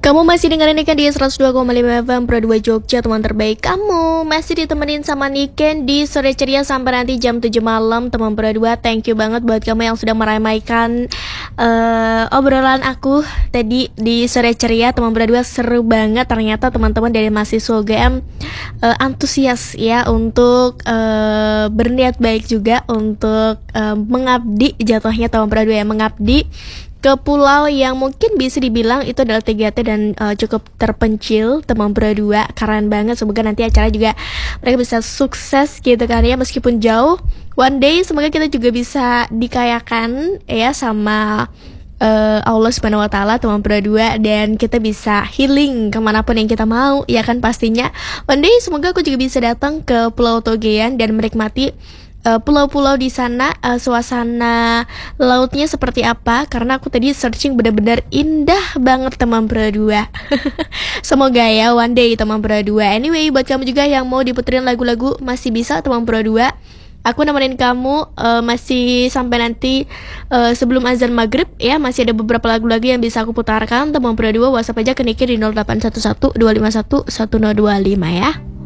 Kamu masih dengerin Niken di 102,5 FM Pro 2 Jogja, teman terbaik kamu. Masih ditemenin sama Niken di sore ceria sampai nanti jam 7 malam, teman Pro 2. Thank you banget buat kamu yang sudah meramaikan obrolan aku tadi di sore ceria, teman Pro 2. Seru banget, ternyata teman-teman dari mahasiswa UGM antusias ya untuk berniat baik juga untuk mengabdi, jatuhnya teman Pro 2 yang mengabdi ke pulau yang mungkin bisa dibilang itu adalah 3T dan cukup terpencil, teman berdua. Keren banget, semoga nanti acara juga mereka bisa sukses gitu kan ya, meskipun jauh. One day semoga kita juga bisa dikayakan ya sama Allah Subhanahu wa Ta'ala, teman berdua, dan kita bisa healing kemanapun yang kita mau ya kan pastinya. One day semoga aku juga bisa datang ke Pulau Togean dan menikmati pulau-pulau di sana, suasana lautnya seperti apa, karena aku tadi searching benar-benar indah banget teman berdua. Semoga ya one day teman berdua. Anyway, buat kamu juga yang mau diputerin lagu-lagu masih bisa teman berdua. Aku nemenin kamu masih sampai nanti sebelum azan maghrib ya. Masih ada beberapa lagu-lagu yang bisa aku putarkan teman berdua. WhatsApp aja ke Niki di 0811 251 1025 ya.